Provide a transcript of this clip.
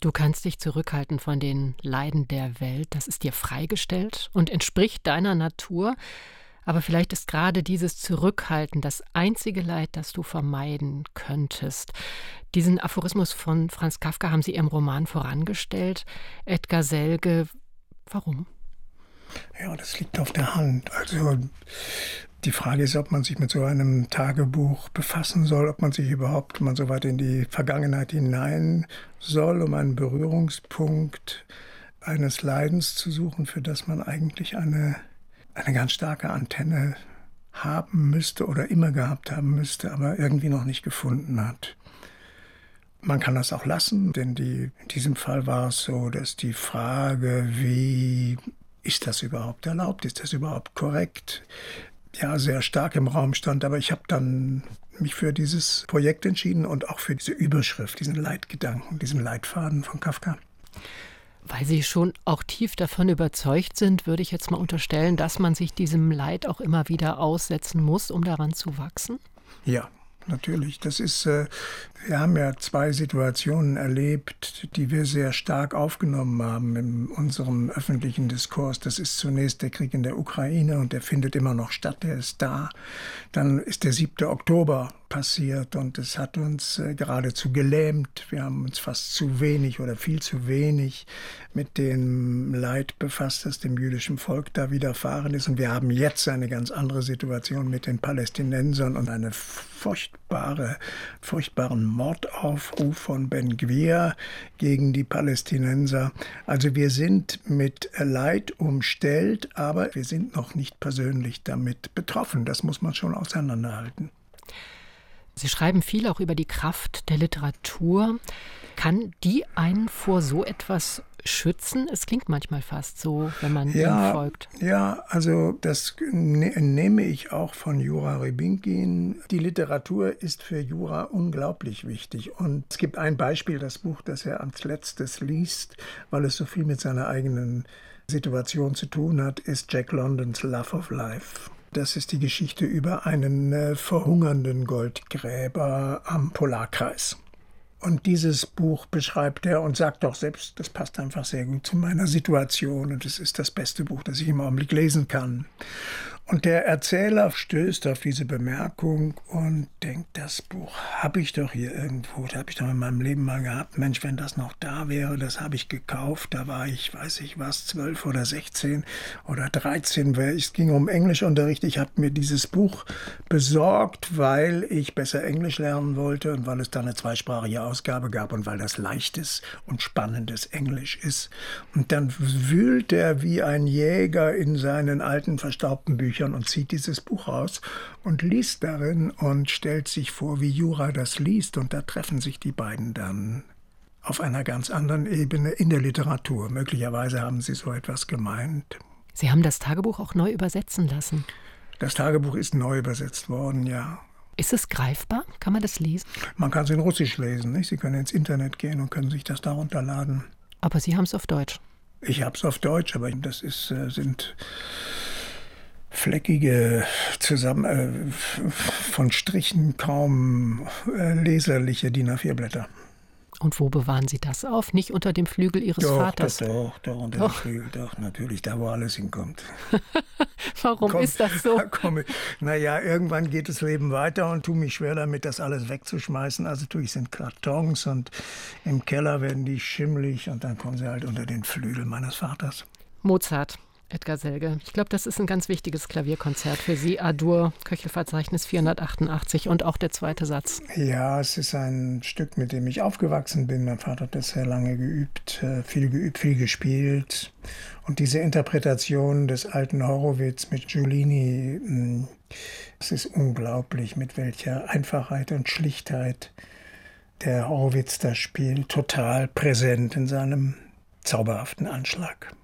Du kannst dich zurückhalten von den Leiden der Welt. Das ist dir freigestellt und entspricht deiner Natur. Aber vielleicht ist gerade dieses Zurückhalten das einzige Leid, das du vermeiden könntest. Diesen Aphorismus von Franz Kafka haben Sie Ihrem Roman vorangestellt. Edgar Selge, warum? Ja, das liegt auf der Hand. Also die Frage ist, ob man sich mit so einem Tagebuch befassen soll, ob man sich überhaupt mal so weit in die Vergangenheit hinein soll, um einen Berührungspunkt eines Leidens zu suchen, für das man eigentlich eine ganz starke Antenne haben müsste oder immer gehabt haben müsste, aber irgendwie noch nicht gefunden hat. Man kann das auch lassen, denn in diesem Fall war es so, dass die Frage, wie ist das überhaupt erlaubt, ist das überhaupt korrekt, ja, sehr stark im Raum stand. Aber ich habe dann mich für dieses Projekt entschieden und auch für diese Überschrift, diesen Leitgedanken, diesen Leitfaden von Kafka. Weil Sie schon auch tief davon überzeugt sind, würde ich jetzt mal unterstellen, dass man sich diesem Leid auch immer wieder aussetzen muss, um daran zu wachsen? Ja, natürlich. Das ist, wir haben ja 2 Situationen erlebt, die wir sehr stark aufgenommen haben in unserem öffentlichen Diskurs. Das ist zunächst der Krieg in der Ukraine und der findet immer noch statt, der ist da. Dann ist der 7. Oktober passiert und es hat uns geradezu gelähmt. Wir haben uns fast zu wenig oder viel zu wenig mit dem Leid befasst, das dem jüdischen Volk da widerfahren ist. Und wir haben jetzt eine ganz andere Situation mit den Palästinensern und einen furchtbaren Mordaufruf von Ben Gvir gegen die Palästinenser. Also wir sind mit Leid umstellt, aber wir sind noch nicht persönlich damit betroffen. Das muss man schon auseinanderhalten. Sie schreiben viel auch über die Kraft der Literatur. Kann die einen vor so etwas schützen? Es klingt manchmal fast so, wenn man ihm folgt. Ja, also das nehme ich auch von Jura Rybinkin. Die Literatur ist für Jura unglaublich wichtig. Und es gibt ein Beispiel, das Buch, das er als letztes liest, weil es so viel mit seiner eigenen Situation zu tun hat, ist Jack Londons Love of Life. Das ist die Geschichte über einen verhungernden Goldgräber am Polarkreis. Und dieses Buch beschreibt er und sagt doch selbst, das passt einfach sehr gut zu meiner Situation und es ist das beste Buch, das ich im Augenblick lesen kann. Und der Erzähler stößt auf diese Bemerkung und denkt, das Buch habe ich doch hier irgendwo, das habe ich doch in meinem Leben mal gehabt. Mensch, wenn das noch da wäre, das habe ich gekauft, da war ich, weiß ich was, 12 oder 16 oder 13, es ging um Englischunterricht. Ich habe mir dieses Buch besorgt, weil ich besser Englisch lernen wollte und weil es da eine zweisprachige Ausgabe gab und weil das leichtes und spannendes Englisch ist. Und dann wühlt er wie ein Jäger in seinen alten, verstaubten Büchern und zieht dieses Buch raus und liest darin und stellt sich vor, wie Jura das liest. Und da treffen sich die beiden dann auf einer ganz anderen Ebene in der Literatur. Möglicherweise haben sie so etwas gemeint. Sie haben das Tagebuch auch neu übersetzen lassen. Das Tagebuch ist neu übersetzt worden, ja. Ist es greifbar? Kann man das lesen? Man kann es in Russisch lesen, nicht? Sie können ins Internet gehen und können sich das da runterladen. Aber Sie haben es auf Deutsch? Ich habe es auf Deutsch, aber das sind fleckige, von Strichen kaum leserliche DIN A4-Blätter. Und wo bewahren Sie das auf? Nicht unter dem Flügel Ihres Vaters? Doch, unter dem Flügel, doch, natürlich, da wo alles hinkommt. Warum ist das so? Naja, irgendwann geht das Leben weiter und tue mich schwer damit, das alles wegzuschmeißen. Also tue ich es in Kartons und im Keller werden die schimmelig und dann kommen sie halt unter den Flügel meines Vaters. Mozart. Edgar Selge. Ich glaube, das ist ein ganz wichtiges Klavierkonzert für Sie. A-Dur, Köchelverzeichnis 488 und auch der zweite Satz. Ja, es ist ein Stück, mit dem ich aufgewachsen bin. Mein Vater hat das sehr lange geübt, viel gespielt. Und diese Interpretation des alten Horowitz mit Giulini, es ist unglaublich, mit welcher Einfachheit und Schlichtheit der Horowitz da spielt. Total präsent in seinem zauberhaften Anschlag.